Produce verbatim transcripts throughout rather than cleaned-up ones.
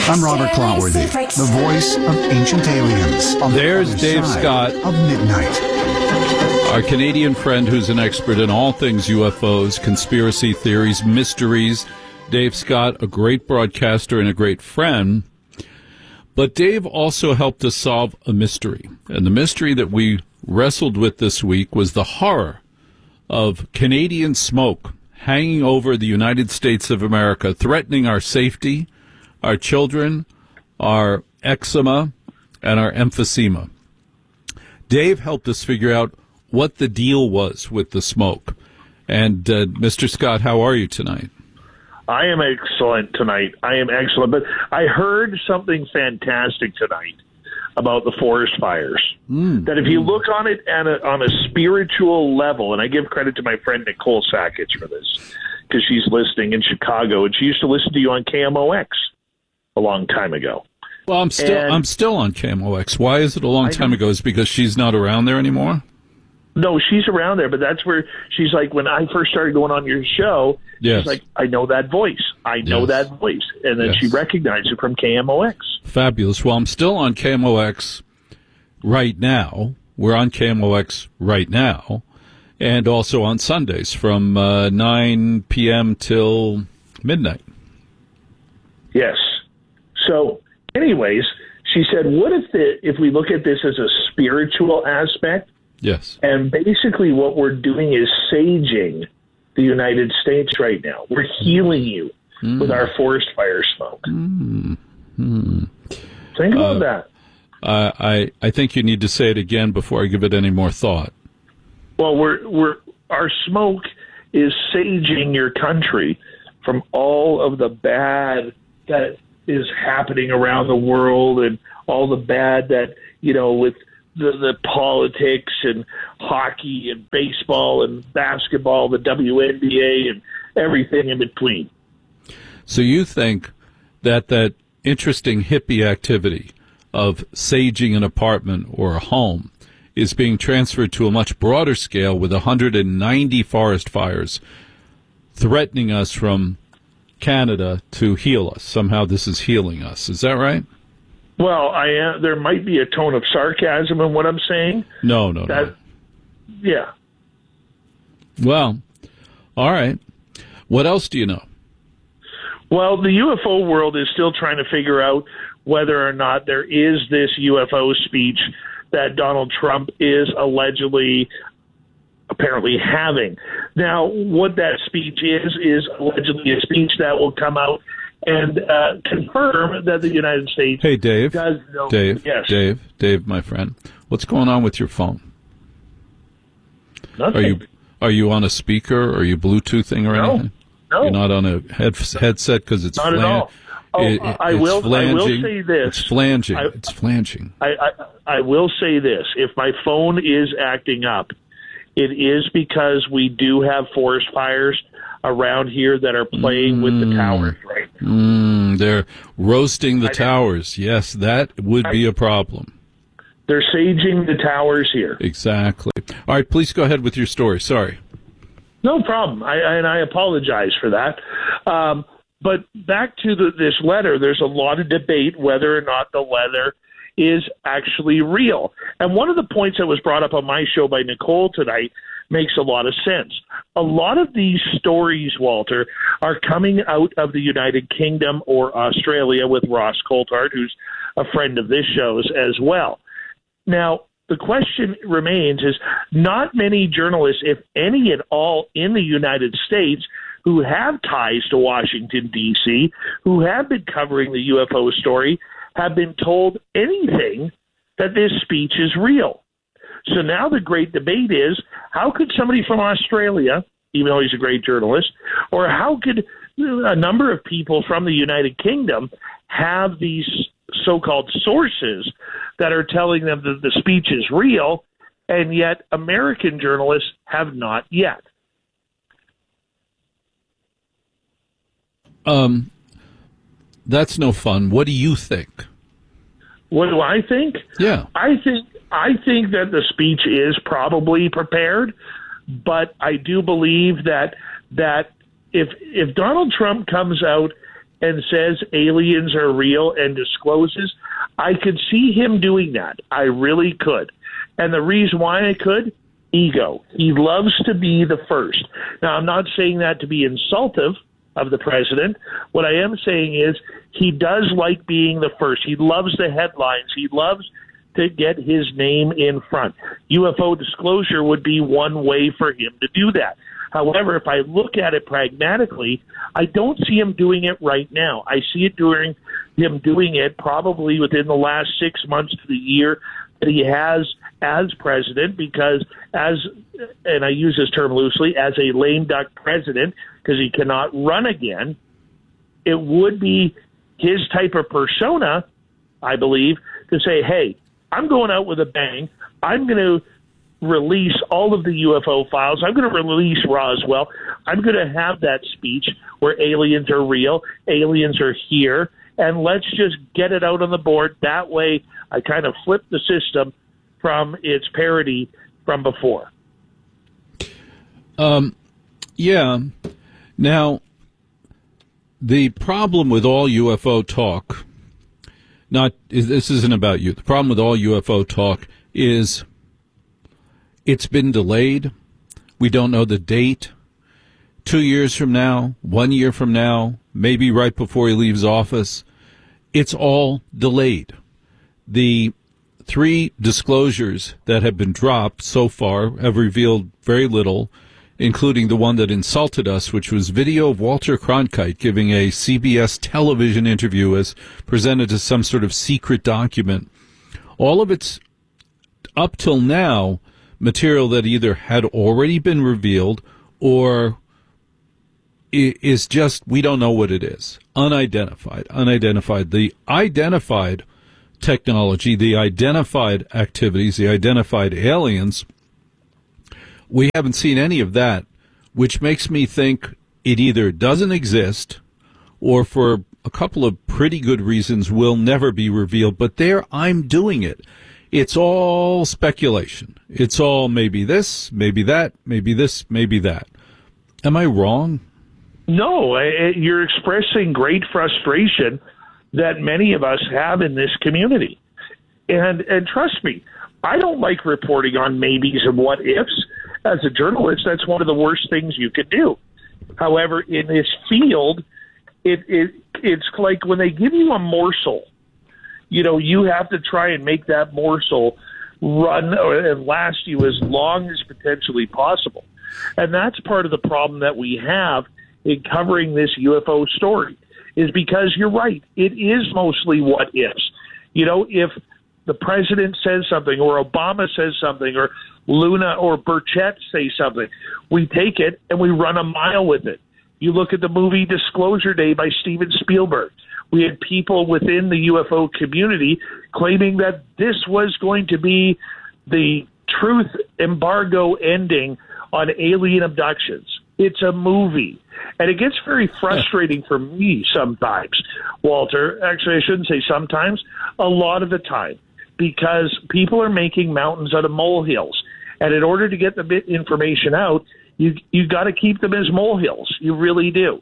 I'm Robert Clotworthy, the voice of Ancient Aliens. On There's the Dave Scott of midnight. Our Canadian friend who's an expert in all things U F Os, conspiracy theories, mysteries. Dave Scott, a great broadcaster and a great friend. But Dave also helped us solve a mystery. And the mystery that we wrestled with this week was the horror of Canadian smoke hanging over the United States of America, threatening our safety, our children, our eczema, and our emphysema. Dave helped us figure out what the deal was with the smoke. And, uh, Mister Scott, how are you tonight? I am excellent tonight. I am excellent. But I heard something fantastic tonight about the forest fires. Mm. That if you look on it at a, on a spiritual level, and I give credit to my friend Nicole Sackage for this, because she's listening in Chicago, and she used to listen to you on K M O X a long time ago. Well, I'm still and I'm still on K M O X. Why is it a long time ago? Is it because she's not around there anymore? No, she's around there, but that's where she's like, when I first started going on your show, yes. she's like, I know that voice. I know yes. that voice. And then yes. she recognized it from K M O X. Fabulous. Well, I'm still on K M O X right now. We're on K M O X right now. And also on Sundays from uh, nine p.m. till midnight. Yes. So, anyways, she said, what if the, if we look at this as a spiritual aspect? Yes. And basically what we're doing is saging the United States right now. We're healing you mm. with our forest fire smoke. Mm. Mm. Think about uh, that. Uh, I, I think you need to say it again before I give it any more thought. Well, we're we're our smoke is saging your country from all of the bad that is happening around the world and all the bad that, you know, with the, the politics and hockey and baseball and basketball, the W N B A and everything in between. So you think that that interesting hippie activity of saging an apartment or a home is being transferred to a much broader scale with one hundred ninety forest fires threatening us from Canada to heal us. Somehow this is healing us. Is that right? Well, I uh, there might be a tone of sarcasm in what I'm saying. No, no, that, no. Yeah. Well, all right. What else do you know? Well, the U F O world is still trying to figure out whether or not there is this U F O speech that Donald Trump is allegedly, apparently having. Now, what that speech is, is allegedly a speech that will come out and uh, confirm that the United States hey, Dave, does know. Dave, yes. Dave, Dave, my friend, what's going on with your phone? Nothing. Are you are you on a speaker? Or are you Bluetoothing or no. anything? No, you're not on a head, headset because it's not flan- at all. Oh, it, it, I will. flanging. I will say this. It's flanging. I, it's flanging. I, I, I will say this. If my phone is acting up, it is because we do have forest fires around here that are playing mm, with the towers right now. Mm, they're roasting the I, towers. Yes, that would I, be a problem. They're saging the towers here. Exactly. All right, please go ahead with your story. Sorry. No problem. I, and I apologize for that. Um, but back to the, this letter, there's a lot of debate whether or not the letter is actually real. And one of the points that was brought up on my show by Nicole tonight makes a lot of sense. A lot of these stories, Walter, are coming out of the United Kingdom or Australia with Ross Coulthart, who's a friend of this show's as well. Now, the question remains is not many journalists, if any at all, in the United States who have ties to Washington, D C, who have been covering the U F O story, have been told anything that this speech is real. So now the great debate is, how could somebody from Australia, even though he's a great journalist, or how could a number of people from the United Kingdom have these so-called sources that are telling them that the speech is real, and yet American journalists have not yet? Um, that's no fun. What do you think? What do I think? Yeah. I think I think that the speech is probably prepared, but I do believe that that if if Donald Trump comes out and says aliens are real and discloses, I could see him doing that. I really could. And the reason why I could, ego. He loves to be the first. Now, I'm not saying that to be insultive of the president. What I am saying is he does like being the first. He loves the headlines. He loves to get his name in front. U F O disclosure would be one way for him to do that. However, if I look at it pragmatically, I don't see him doing it right now. I see it during him doing it probably within the last six months to the year that he has as president, because as, and I use this term loosely, as a lame duck president, because he cannot run again, it would be his type of persona, I believe, to say, hey, I'm going out with a bang. I'm going to release all of the U F O files. I'm going to release Roswell. I'm going to have that speech where aliens are real, aliens are here, and let's just get it out on the board. That way, I kind of flip the system from its parody from before. Um, yeah. Now, the problem with all U F O talk, not this isn't about you. The problem with all U F O talk is it's been delayed. We don't know the date. Two years from now, one year from now, maybe right before he leaves office, it's all delayed. The three disclosures that have been dropped so far have revealed very little, including the one that insulted us, which was video of Walter Cronkite giving a C B S television interview as presented as some sort of secret document. All of it's, up till now, material that either had already been revealed or is just, we don't know what it is. Unidentified. Unidentified. The identified technology, the identified activities, the identified aliens, we haven't seen any of that, which makes me think it either doesn't exist or, for a couple of pretty good reasons, will never be revealed. But there, I'm doing it. It's all speculation. It's all maybe this, maybe that, maybe this, maybe that. Am I wrong? No, you're expressing great frustration that many of us have in this community. And and trust me, I don't like reporting on maybes and what ifs. As a journalist, that's one of the worst things you could do. However, in this field, it, it it's like when they give you a morsel, you know, you have to try and make that morsel run or, and last you as long as potentially possible. And that's part of the problem that we have in covering this U F O story, is because you're right. It is mostly what ifs. You know, if the president says something or Obama says something or Luna or Burchett say something, we take it and we run a mile with it. You look at the movie Disclosure Day by Steven Spielberg. We had people within the U F O community claiming that this was going to be the truth embargo ending on alien abductions. It's a movie. And it gets very frustrating for me sometimes, Walter. Actually, I shouldn't say sometimes, a lot of the time, because people are making mountains out of molehills. And in order to get the bit information out, you you got to keep them as molehills. You really do.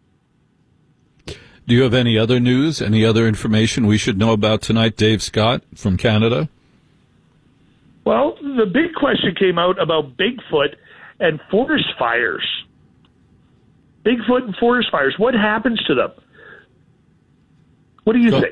Do you have any other news, any other information we should know about tonight, Dave Scott from Canada? Well, the big question came out about Bigfoot and forest fires. Bigfoot and forest fires. What happens to them? What do you so, think?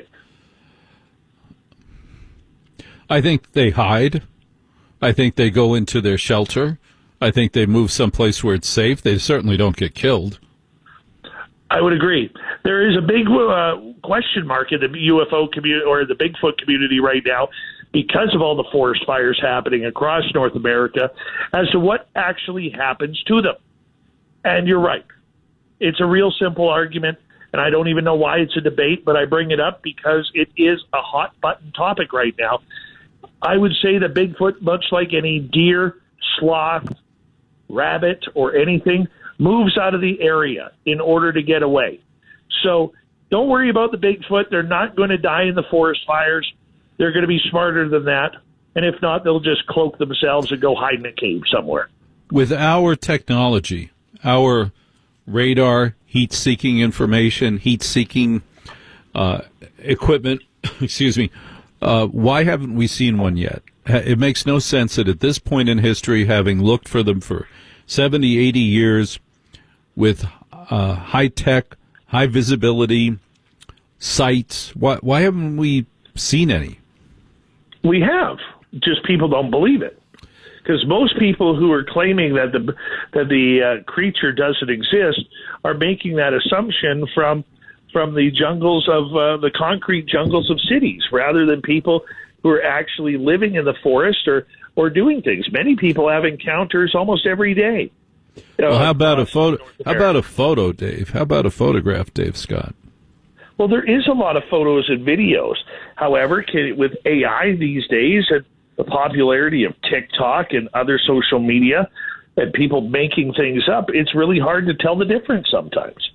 I think they hide. I think they go into their shelter. I think they move someplace where it's safe. They certainly don't get killed. I would agree. There is a big uh, question mark in the U F O community or the Bigfoot community right now because of all the forest fires happening across North America as to what actually happens to them. And you're right. It's a real simple argument, and I don't even know why it's a debate, but I bring it up because it is a hot-button topic right now. I would say that Bigfoot, much like any deer, sloth, rabbit, or anything, moves out of the area in order to get away. So don't worry about the Bigfoot. They're not going to die in the forest fires. They're going to be smarter than that. And if not, they'll just cloak themselves and go hide in a cave somewhere. With our technology, our radar, heat-seeking information, heat-seeking uh, equipment. Excuse me. Uh, why haven't we seen one yet? It makes no sense that at this point in history, having looked for them for seventy, eighty years with uh, high-tech, high-visibility sites, why, why haven't we seen any? We have. Just people don't believe it. Because most people who are claiming that the that the uh, creature doesn't exist are making that assumption from from the jungles of uh, the concrete jungles of cities, rather than people who are actually living in the forest or or doing things. Many people have encounters almost every day. You know, well, how about a photo? How about a photo, Dave? How about a photograph, Dave Scott? Well, there is a lot of photos and videos. However, can, with A I these days and the popularity of TikTok and other social media and people making things up, it's really hard to tell the difference sometimes.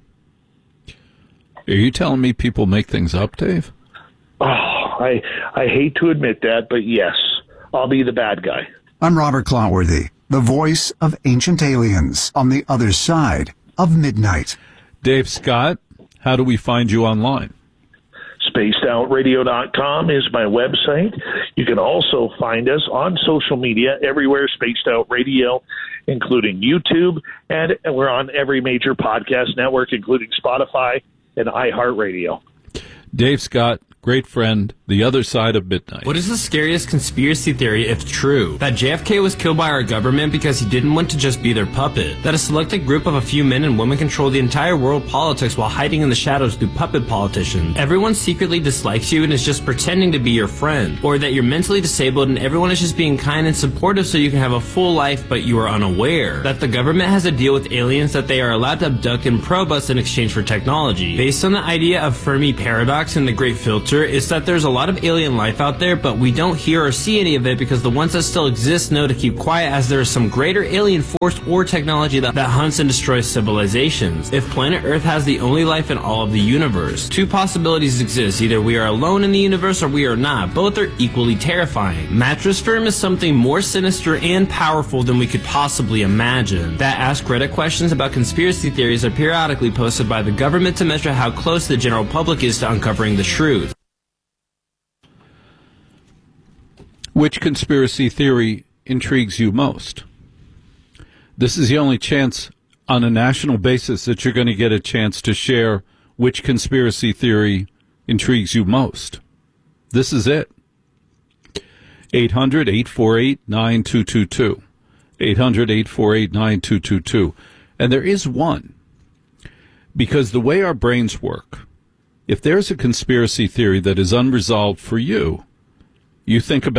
Are you telling me people make things up, Dave? Oh, I I hate to admit that, but yes, I'll be the bad guy. I'm Robert Clotworthy, the voice of Ancient Aliens on the other side of midnight. Dave Scott, how do we find you online? spaced out radio dot com is my website. You can also find us on social media everywhere, Spaced Out Radio, including YouTube, and we're on every major podcast network, including Spotify and iHeartRadio. Dave Scott, great friend, the other side of midnight. What is the scariest conspiracy theory if true? That J F K was killed by our government because he didn't want to just be their puppet. That a selected group of a few men and women control the entire world politics while hiding in the shadows through puppet politicians. Everyone secretly dislikes you and is just pretending to be your friend. Or that you're mentally disabled and everyone is just being kind and supportive so you can have a full life but you are unaware. That the government has a deal with aliens that they are allowed to abduct and probe us in exchange for technology. Based on the idea of Fermi paradox and the Great Filter, is that there's a lot of alien life out there, but we don't hear or see any of it because the ones that still exist know to keep quiet, as there is some greater alien force or technology that, that hunts and destroys civilizations. If planet Earth has the only life in all of the universe, two possibilities exist. Either we are alone in the universe or we are not. Both are equally terrifying. Mattress Firm is something more sinister and powerful than we could possibly imagine. That Ask Reddit questions about conspiracy theories are periodically posted by the government to measure how close the general public is to uncovering the truth. Which conspiracy theory intrigues you most? This is the only chance on a national basis that you're going to get a chance to share which conspiracy theory intrigues you most. This is it. eight hundred, eight four eight, nine two two two. eight hundred, eight four eight, nine two two two. And there is one. Because the way our brains work, if there's a conspiracy theory that is unresolved for you, you think about